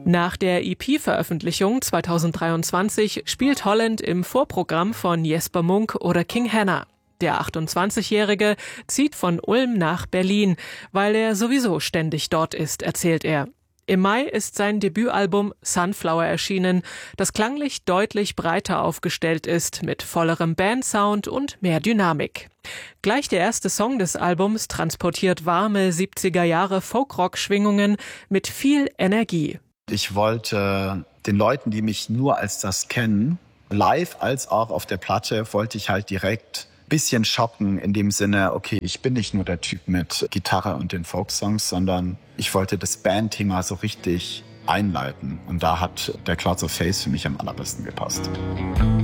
Nach der EP-Veröffentlichung 2023 spielt Holland im Vorprogramm von Jesper Munk oder King Hannah. Der 28-Jährige zieht von Ulm nach Berlin, weil er sowieso ständig dort ist, erzählt er. Im Mai ist sein Debütalbum Sunflower erschienen, das klanglich deutlich breiter aufgestellt ist, mit vollerem Bandsound und mehr Dynamik. Gleich der erste Song des Albums transportiert warme 70er-Jahre Folkrock-Schwingungen mit viel Energie. Ich wollte den Leuten, die mich nur als das kennen, live als auch auf der Platte, wollte ich halt direkt ein bisschen schocken in dem Sinne, okay, ich bin nicht nur der Typ mit Gitarre und den Folksongs, sondern ich wollte das Bandthema so richtig einleiten. Und da hat der Clouds of Face für mich am allerbesten gepasst.